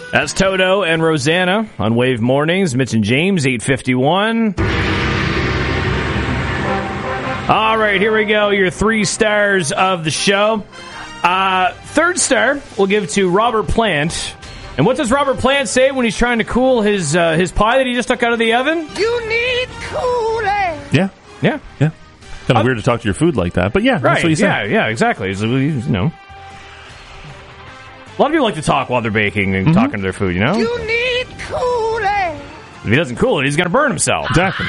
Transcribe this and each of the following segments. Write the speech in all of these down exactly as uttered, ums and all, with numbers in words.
That's Toto and Rosanna on Wave Mornings. Mitch and James, eight fifty-one. All right, here we go. Your three stars of the show. Uh, third star we'll give to Robert Plant. And what does Robert Plant say when he's trying to cool his uh, his pie that he just took out of the oven? You need cooling. Yeah. Yeah. Yeah. Kind of um, weird to talk to your food like that, but yeah, right. that's what he said. Yeah, yeah, exactly. So, you know. A lot of people like to talk while they're baking and mm-hmm. talking to their food, you know? You need cooling. If he doesn't cool it, he's going to burn himself. Exactly.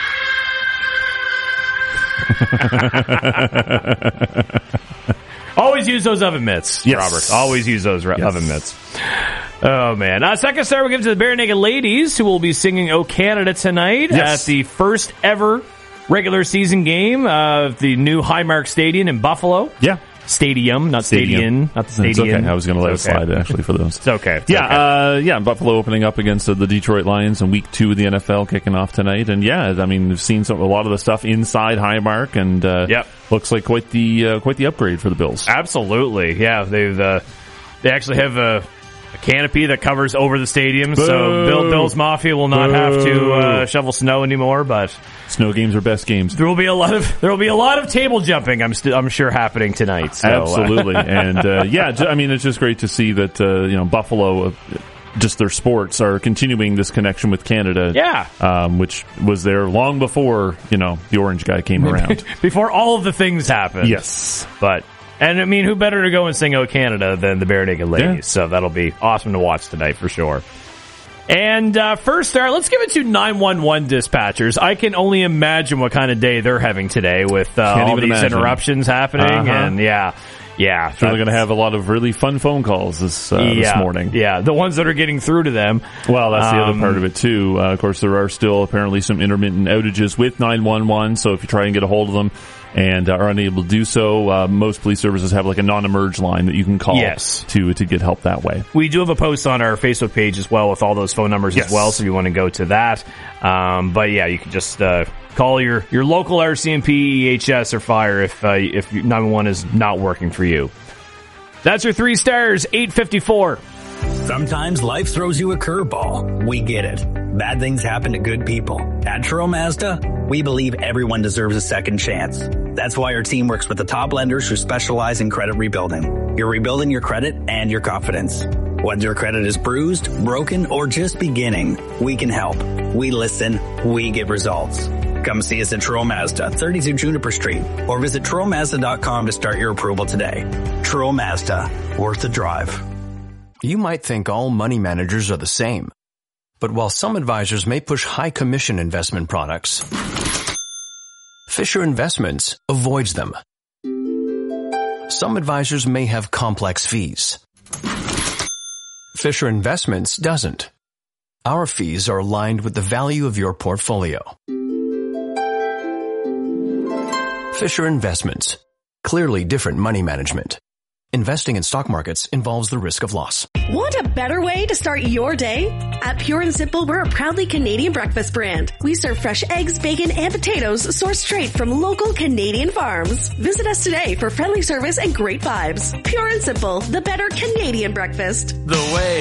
Always use those oven mitts, yes. Robert. Always use those yes. oven mitts. Oh, man. Uh, second star we'll give to the Bare Naked Ladies, who will be singing O Canada tonight yes. at the first ever regular season game of the new Highmark Stadium in Buffalo. Yeah. Stadium, not stadium. stadium, not the stadium. It's okay. I was going to let it's it okay. slide, actually, for those. It's okay. It's yeah, okay. Uh, yeah, Buffalo opening up against uh, the Detroit Lions in week two of the N F L kicking off tonight. And yeah, I mean, we've seen some, a lot of the stuff inside Highmark, and uh, yep. looks like quite the uh, quite the upgrade for the Bills. Absolutely. Yeah, they've uh, they actually have a, a canopy that covers over the stadium, Boo. so Bill, Bills Mafia will not Boo. have to uh, shovel snow anymore, but snow games are best games. There will be a lot of there will be a lot of table jumping. I'm st- I'm sure happening tonight. So, Absolutely, uh. and uh, yeah, I mean it's just great to see that uh, you know Buffalo, uh, just their sports are continuing this connection with Canada. Yeah, um, which was there long before you know the orange guy came around. Before all of the things happened. Yes, but. And, I mean, who better to go and sing O Canada than the Bare Naked Ladies? Yeah. So that'll be awesome to watch tonight for sure. And uh, first star, let's give it to nine one one dispatchers. I can only imagine what kind of day they're having today with uh, all these imagine. interruptions happening. Uh-huh. And, yeah, yeah. So they're going to have a lot of really fun phone calls this, uh, yeah, this morning. Yeah, the ones that are getting through to them. Well, that's the um, other part of it, too. Uh, of course, there are still apparently some intermittent outages with nine one one, so if you try and get a hold of them, and uh, are unable to do so, uh, most police services have like a non-emerge line that you can call yes. to to get help that way. We do have a post on our Facebook page as well with all those phone numbers yes. as well, so if you want to go to that. Um, but yeah, you can just uh, call your, your local R C M P, E H S, or fire if uh, if nine one one is not working for you. That's your three stars, eight fifty-four. Sometimes life throws you a curveball. We get it. Bad things happen to good people. At Truro Mazda, we believe everyone deserves a second chance. That's why our team works with the top lenders who specialize in credit rebuilding. You're rebuilding your credit and your confidence. Whether your credit is bruised, broken, or just beginning, we can help. We listen. We get results. Come see us at Truro Mazda, thirty-two Juniper Street, or visit Truro Mazda dot com to start your approval today. Truro Mazda, worth the drive. You might think all money managers are the same. But while some advisors may push high commission investment products, Fisher Investments avoids them. Some advisors may have complex fees. Fisher Investments doesn't. Our fees are aligned with the value of your portfolio. Fisher Investments. Clearly different money management. Investing in stock markets involves the risk of loss. Want a better way to start your day? At Pure and Simple, we're a proudly Canadian breakfast brand. We serve fresh eggs, bacon, and potatoes sourced straight from local Canadian farms. Visit us today for friendly service and great vibes. Pure and Simple, the better Canadian breakfast. The way